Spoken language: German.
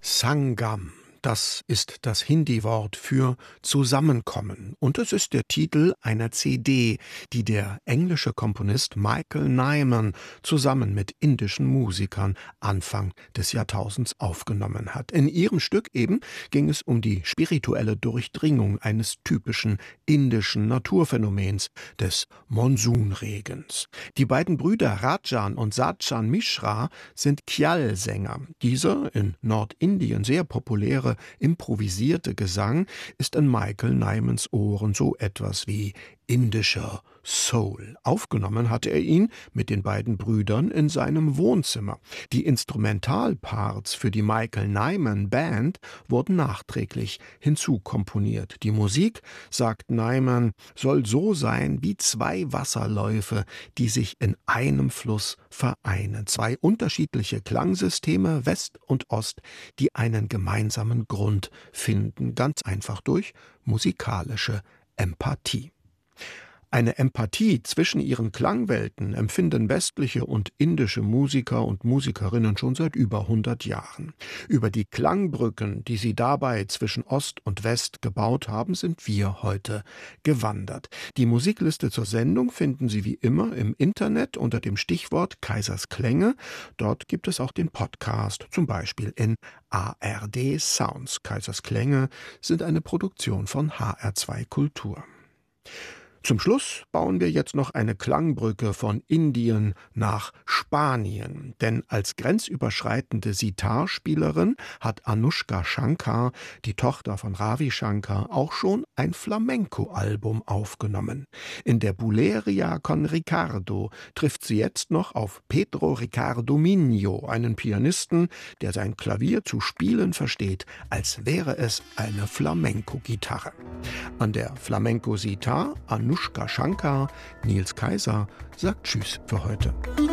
Sangam, das ist das Hindi-Wort für Zusammenkommen. Und es ist der Titel einer CD, die der englische Komponist Michael Nyman zusammen mit indischen Musikern Anfang des Jahrtausends aufgenommen hat. In ihrem Stück eben ging es um die spirituelle Durchdringung eines typischen indischen Naturphänomens, des Monsunregens. Die beiden Brüder Rajan und Sachin Mishra sind Khyal-Sänger. Dieser in Nordindien sehr populäre improvisierte Gesang ist in Michael Nymans Ohren so etwas wie indischer Soul. Aufgenommen hatte er ihn mit den beiden Brüdern in seinem Wohnzimmer. Die Instrumentalparts für die Michael Nyman Band wurden nachträglich hinzukomponiert. Die Musik, sagt Nyman, soll so sein wie zwei Wasserläufe, die sich in einem Fluss vereinen. Zwei unterschiedliche Klangsysteme, West und Ost, die einen gemeinsamen Grund finden, ganz einfach durch musikalische Empathie. Eine Empathie zwischen ihren Klangwelten empfinden westliche und indische Musiker und Musikerinnen schon seit über 100 Jahren. Über die Klangbrücken, die sie dabei zwischen Ost und West gebaut haben, sind wir heute gewandert. Die Musikliste zur Sendung finden Sie wie immer im Internet unter dem Stichwort Kaisers Klänge. Dort gibt es auch den Podcast, zum Beispiel in ARD Sounds. Kaisers Klänge sind eine Produktion von HR2 Kultur. Zum Schluss bauen wir jetzt noch eine Klangbrücke von Indien nach Spanien. Denn als grenzüberschreitende Sitar-Spielerin hat Anushka Shankar, die Tochter von Ravi Shankar, auch schon ein Flamenco-Album aufgenommen. In der Buleria con Ricardo trifft sie jetzt noch auf Pedro Ricardo Minho, einen Pianisten, der sein Klavier zu spielen versteht, als wäre es eine Flamenco-Gitarre. An der Flamenco-Sitar Anushka Shankar, Nils Kaiser sagt Tschüss für heute.